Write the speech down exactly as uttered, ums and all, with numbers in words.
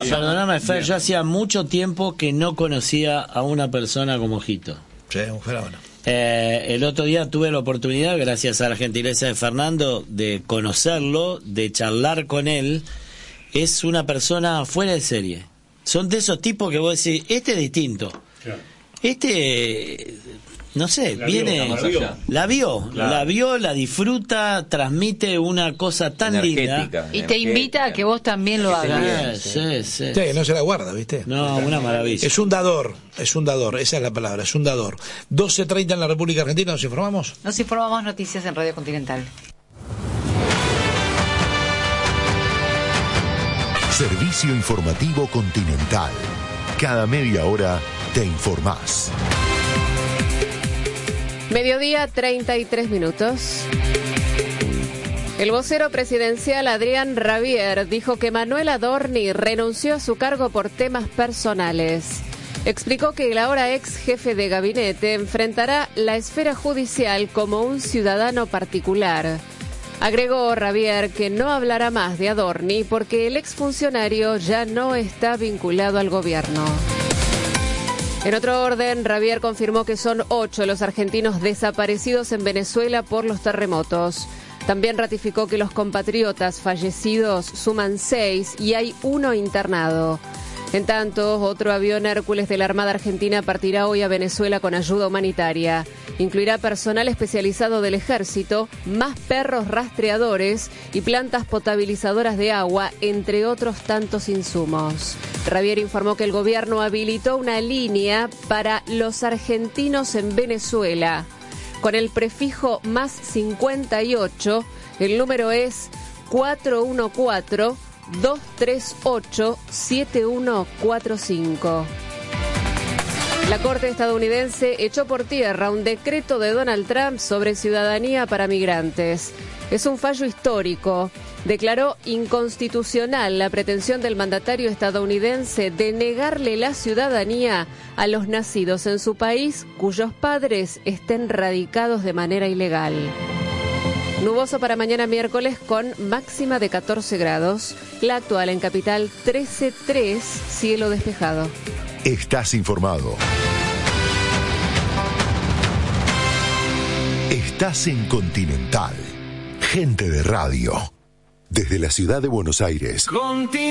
Perdóname, Fer, yo hacía mucho tiempo que no conocía a una persona como Jito. Sí, un fenómeno. Eh, el otro día tuve la oportunidad, gracias a la gentileza de Fernando, de conocerlo, de charlar con él. Es una persona fuera de serie. Son de esos tipos que vos decís, este es distinto. Claro. Este, no sé, la viene... Vio, la vio, la vio, claro. la vio, la disfruta, transmite una cosa tan linda. Y te invita a que vos también lo hagas. Sí, sí, sí. Sí, no se la guarda, ¿viste? No, una maravilla. Es un dador, es un dador, esa es la palabra, es un dador. doce treinta en la República Argentina, ¿nos informamos? Nos informamos, noticias en Radio Continental. Servicio informativo Continental. Cada media hora te informás. Mediodía, treinta y tres minutos. El vocero presidencial Adrián Rabier dijo que Manuel Adorni renunció a su cargo por temas personales. Explicó que el ahora ex jefe de gabinete enfrentará la esfera judicial como un ciudadano particular. Agregó Rabier que no hablará más de Adorni porque el exfuncionario ya no está vinculado al gobierno. En otro orden, Rabier confirmó que son ocho los argentinos desaparecidos en Venezuela por los terremotos. También ratificó que los compatriotas fallecidos suman seis y hay uno internado. En tanto, otro avión Hércules de la Armada Argentina partirá hoy a Venezuela con ayuda humanitaria. Incluirá personal especializado del Ejército, más perros rastreadores y plantas potabilizadoras de agua, entre otros tantos insumos. Rabier informó que el gobierno habilitó una línea para los argentinos en Venezuela. Con el prefijo más cincuenta y ocho, el número es cuatro uno cuatro, dos tres ocho, siete uno cuatro cinco. La Corte estadounidense echó por tierra un decreto de Donald Trump sobre ciudadanía para migrantes. Es un fallo histórico. Declaró inconstitucional la pretensión del mandatario estadounidense de negarle la ciudadanía a los nacidos en su país cuyos padres estén radicados de manera ilegal. Nuboso para mañana miércoles con máxima de catorce grados. La actual en Capital trece punto tres, cielo despejado. Estás informado. Estás en Continental. Gente de radio. Desde la ciudad de Buenos Aires.